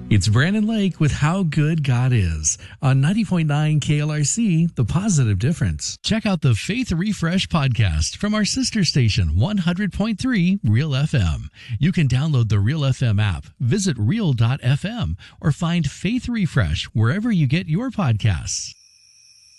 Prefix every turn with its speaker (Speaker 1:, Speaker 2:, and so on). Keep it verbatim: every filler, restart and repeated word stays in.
Speaker 1: It's Brandon Lake with How Good God Is on ninety point nine K L R C, The Positive Difference. Check out the Faith Refresh podcast from our sister station, one hundred point three Real F M. You can download the Real F M app, visit real dot f m, or find Faith Refresh wherever you get your podcasts.